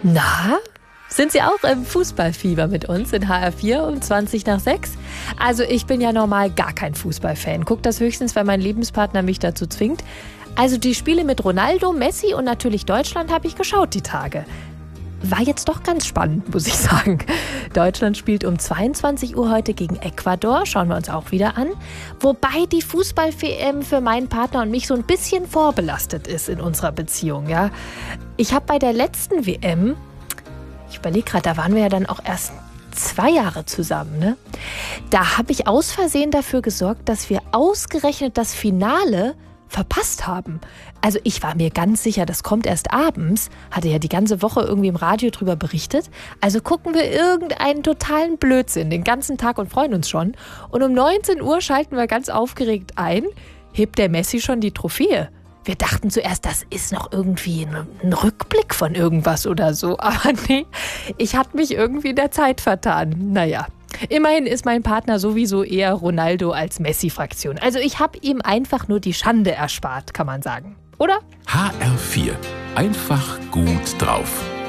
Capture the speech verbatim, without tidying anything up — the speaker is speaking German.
Na, sind Sie auch im Fußballfieber mit uns in H R vier um zwanzig nach sechs? Also ich bin ja normal gar kein Fußballfan. Guck das höchstens, weil mein Lebenspartner mich dazu zwingt. Also die Spiele mit Ronaldo, Messi und natürlich Deutschland habe ich geschaut die Tage. War jetzt doch ganz spannend, muss ich sagen. Deutschland spielt um zweiundzwanzig Uhr heute gegen Ecuador. Schauen wir uns auch wieder an. Wobei die Fußball-W M für meinen Partner und mich so ein bisschen vorbelastet ist in unserer Beziehung. Ja. Ich habe bei der letzten W M, ich überlege gerade, da waren wir ja dann auch erst zwei Jahre zusammen, ne? Da habe ich aus Versehen dafür gesorgt, dass wir ausgerechnet das Finale verpasst haben. Also ich war mir ganz sicher, das kommt erst abends, hatte ja die ganze Woche irgendwie im Radio drüber berichtet. Also gucken wir irgendeinen totalen Blödsinn den ganzen Tag und freuen uns schon. Und um neunzehn Uhr schalten wir ganz aufgeregt ein, hebt der Messi schon die Trophäe. Wir dachten zuerst, das ist noch irgendwie ein, ein Rückblick von irgendwas oder so. Aber nee, ich hatte mich irgendwie in der Zeit vertan. Naja. Immerhin ist mein Partner sowieso eher Ronaldo als Messi-Fraktion. Also ich habe ihm einfach nur die Schande erspart, kann man sagen. Oder? H R vier. Einfach gut drauf.